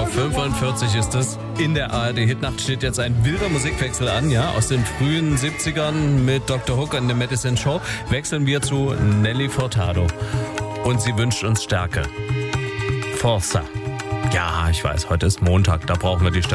8:45 Uhr ist es. In der ARD-Hitnacht steht jetzt ein wilder Musikwechsel an, ja, aus den frühen 70ern mit Dr. Hook und der Medicine Show. Wechseln wir zu Nelly Furtado. Und sie wünscht uns Stärke. Forza. Ja, ich weiß, heute ist Montag, da brauchen wir die Stärke.